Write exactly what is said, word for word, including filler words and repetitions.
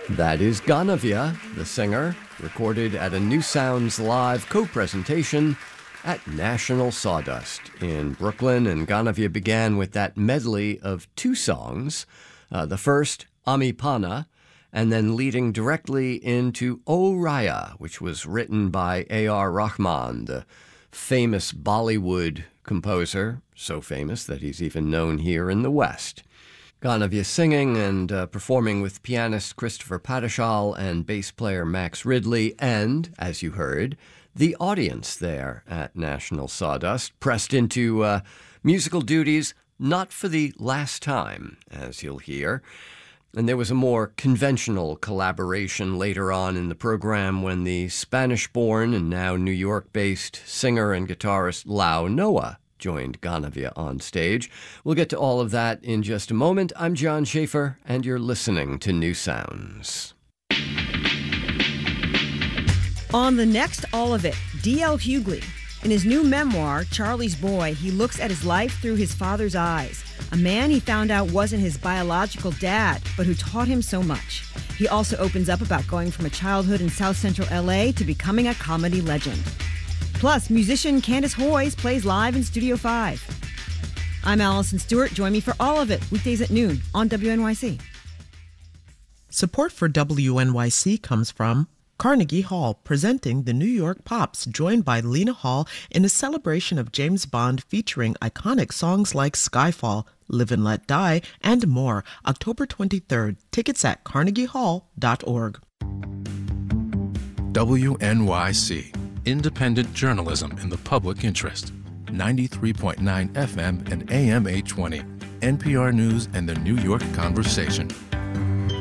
That is Ganavia, the singer, recorded at a New Sounds Live co-presentation at National Sawdust in Brooklyn. And Ganavia began with that medley of two songs, uh, the first, Amipana, and then leading directly into O Raya, which was written by A R Rahman, the famous Bollywood composer, so famous that he's even known here in the West. Ganavia singing and uh, performing with pianist Christopher Padishal and bass player Max Ridley, and, as you heard, the audience there at National Sawdust, pressed into uh, musical duties not for the last time, as you'll hear. And there was a more conventional collaboration later on in the program when the Spanish-born and now New York-based singer and guitarist Lau Noah joined Ganavia on stage. We'll get to all of that in just a moment. I'm John Schaefer, and you're listening to New Sounds. On the next All of It, D L Hughley. In his new memoir, Charlie's Boy, he looks at his life through his father's eyes, a man he found out wasn't his biological dad, but who taught him so much. He also opens up about going from a childhood in South Central L A to becoming a comedy legend. Plus, musician Candace Hoyes plays live in Studio five. I'm Allison Stewart. Join me for All of It, weekdays at noon on W N Y C. Support for W N Y C comes from Carnegie Hall, presenting the New York Pops, joined by Lena Hall in a celebration of James Bond featuring iconic songs like Skyfall, Live and Let Die, and more. October twenty-third. Tickets at carnegie hall dot org. W N Y C, independent journalism in the public interest. ninety-three point nine F M and A M eight twenty. N P R News and the New York Conversation.